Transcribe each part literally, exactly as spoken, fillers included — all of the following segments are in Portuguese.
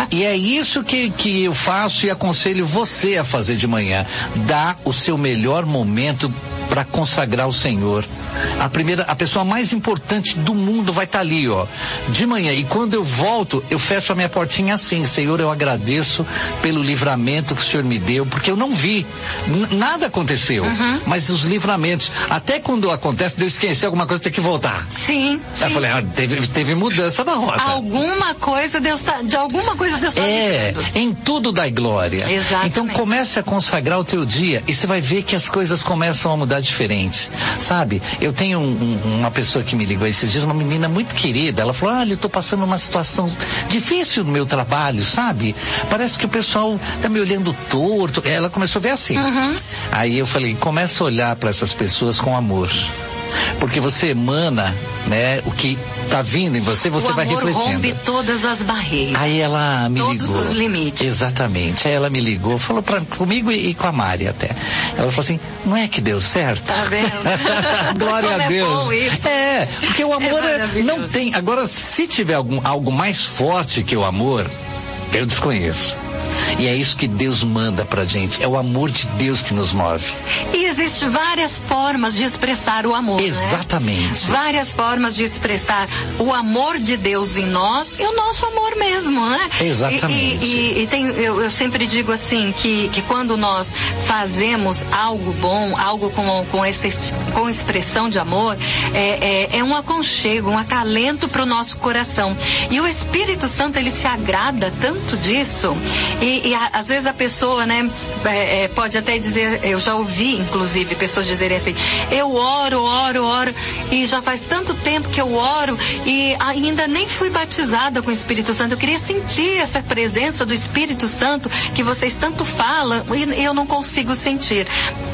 E é isso que, que eu faço e aconselho você a fazer de manhã. Dá o seu melhor momento para consagrar o Senhor. A primeira, a pessoa mais importante do mundo vai estar ali, ó, de manhã. E quando eu volto, eu fecho a minha portinha assim: Senhor, eu agradeço pelo livramento que o Senhor me deu, porque eu não vi, N- nada aconteceu, uhum. mas os livramentos, até quando acontece de eu esquecer alguma coisa, tem que voltar. Sim. Aí eu falei, ah, teve, teve mudança na rota. Alguma coisa Deus tá, de alguma coisa Deus está É, livrando. em tudo dai glória. Exatamente. Então comece a consagrar o teu dia e você vai ver que as coisas começam a mudar diferente, sabe? Eu tenho um, um, uma pessoa que me ligou esses dias, uma menina muito querida, ela falou, olha, eu tô passando uma situação difícil no meu trabalho, sabe? Parece que o pessoal tá me olhando torto. Ela começou a ver assim. Uhum. Aí eu falei, começa a olhar para essas pessoas com amor. Porque você emana, né, o que tá vindo em você, você vai refletindo. O amor rompe todas as barreiras. Aí ela me todos ligou. Todos os limites. Exatamente. Aí ela me ligou, falou pra, comigo e, e com a Mari até. Ela falou assim, não é que deu certo? Tá vendo? Glória a Deus. É, é, porque o amor é é, não tem. Agora, se tiver algum, algo mais forte que o amor, eu desconheço. E é isso que Deus manda pra gente. É o amor de Deus que nos move. E existem várias formas de expressar o amor. Exatamente. Né? Várias formas de expressar o amor de Deus em nós e o nosso amor mesmo, né? Exatamente. E, e, e tem, eu, eu sempre digo assim, que, que quando nós fazemos algo bom, algo com, com, essa, com expressão de amor, é, é, é um aconchego, um acalento pro nosso coração. E o Espírito Santo, ele se agrada tanto disso. E, e a, às vezes a pessoa, né, é, é, pode até dizer, eu já ouvi, inclusive, pessoas dizerem assim, eu oro, oro, oro, e já faz tanto tempo que eu oro e ainda nem fui batizada com o Espírito Santo. Eu queria sentir essa presença do Espírito Santo que vocês tanto falam e eu não consigo sentir.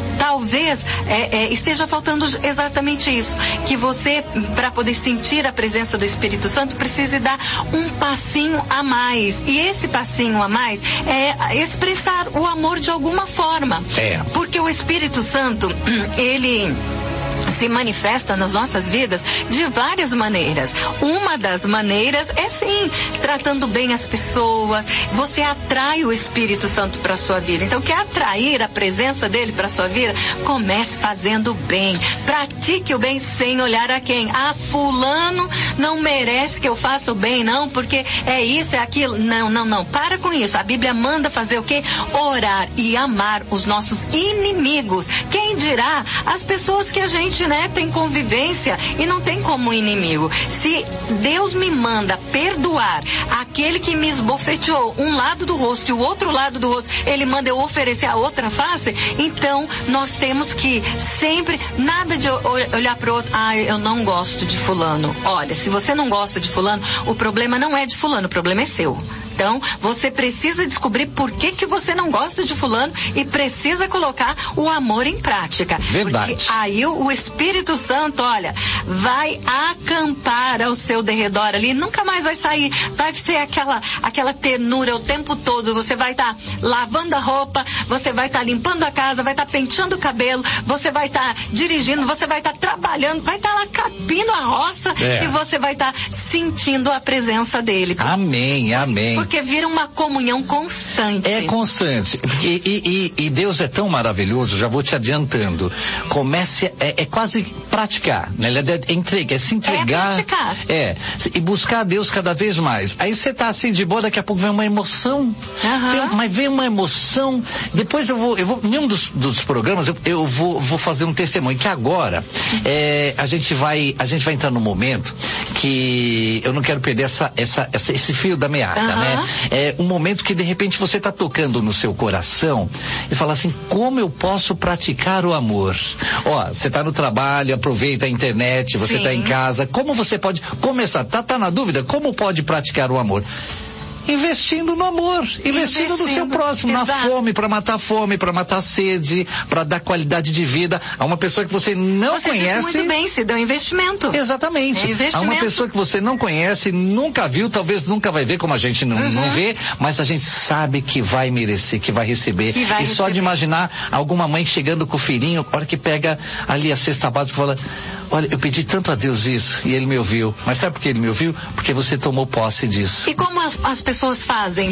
Talvez é, é, esteja faltando exatamente isso, que você, para poder sentir a presença do Espírito Santo, precise dar um passinho a mais. E esse passinho a mais é expressar o amor de alguma forma. É. Porque o Espírito Santo, ele se manifesta nas nossas vidas de várias maneiras. Uma das maneiras é sim, tratando bem as pessoas. Você atrai o Espírito Santo para sua vida. Então, quer atrair a presença dele para sua vida? Comece fazendo bem. Pratique o bem sem olhar a quem. Ah, fulano não merece que eu faça o bem, não, porque é isso, é aquilo. Não, não, não. Para com isso. A Bíblia manda fazer o quê? Orar e amar os nossos inimigos. Quem dirá as pessoas que a gente, né, tem convivência e não tem como inimigo. Se Deus me manda perdoar aquele que me esbofeteou um lado do rosto e o outro lado do rosto, ele manda eu oferecer a outra face, então nós temos que sempre, nada de olhar para o outro, ah, eu não gosto de fulano. Olha, se você não gosta de fulano, o problema não é de fulano, o problema é seu. Então, você precisa descobrir por que que você não gosta de fulano e precisa colocar o amor em prática. Verdade. Porque aí o, o Espírito Santo, olha, vai acampar ao seu derredor ali, nunca mais vai sair. Vai ser aquela, aquela ternura o tempo todo. Você vai estar tá lavando a roupa, você vai estar tá limpando a casa, vai estar tá penteando o cabelo, você vai estar tá dirigindo, você vai estar tá trabalhando, vai estar tá lá capinando a roça é. e você vai estar tá sentindo a presença dele. Amém, amém. Porque vira uma comunhão constante. É constante. E, e, e, e Deus é tão maravilhoso, já vou te adiantando. Comece, é, é quase praticar, né? É entrega, é se entregar. É praticar. É. E buscar a Deus cada vez mais. Aí você tá assim de boa, daqui a pouco vem uma emoção. Uhum. Vem, mas vem uma emoção. Depois eu vou, eu vou, em um dos, dos programas, eu, eu vou, vou fazer um testemunho, que agora é, a gente vai, a gente vai entrar num momento que eu não quero perder essa, essa, essa, esse fio da meada, uhum. né? É um momento que de repente você está tocando no seu coração e fala assim, como eu posso praticar o amor? Ó, você está no trabalho, aproveita a internet, você está em casa, como você pode começar? Tá, tá na dúvida? Como pode praticar o amor? Investindo no amor, investindo, investindo no seu próximo, exato. Na fome, para matar a fome, para matar a sede, para dar qualidade de vida a uma pessoa que você não você conhece. Disse muito bem, se deu investimento. Exatamente. É investimento. A uma pessoa que você não conhece, nunca viu, talvez nunca vai ver, como a gente não, uhum. não vê, mas a gente sabe que vai merecer, que vai receber. Que vai e receber. Só de imaginar alguma mãe chegando com o filhinho, a hora que pega ali a cesta básica e fala, olha, eu pedi tanto a Deus isso e ele me ouviu. Mas sabe por que ele me ouviu? Porque você tomou posse disso. E como as, as pessoas fazem